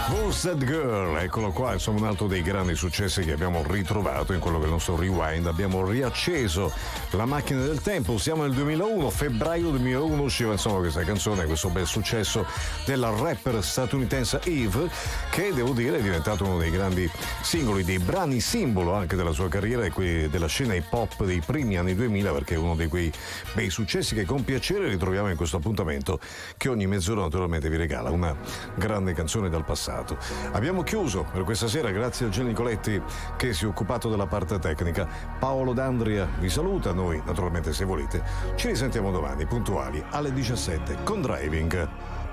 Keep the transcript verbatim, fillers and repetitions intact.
Sad Girl, eccolo qua, insomma un altro dei grandi successi che abbiamo ritrovato in quello che è il nostro rewind. Abbiamo riacceso la macchina del tempo, siamo nel duemilauno, febbraio duemilauno usciva insomma questa canzone, questo bel successo della rapper statunitense Eve, che devo dire è diventato uno dei grandi singoli, dei brani simbolo anche della sua carriera e qui della scena hip hop dei primi anni duemila, perché è uno di quei bei successi che con piacere ritroviamo in questo appuntamento che ogni mezz'ora naturalmente vi regala una grande canzone dal passato. Abbiamo chiuso per questa sera, grazie a Gian Nicoletti che si è occupato della parte tecnica. Paolo D'Andria vi saluta, noi naturalmente se volete ci risentiamo domani puntuali alle diciassette con Driving.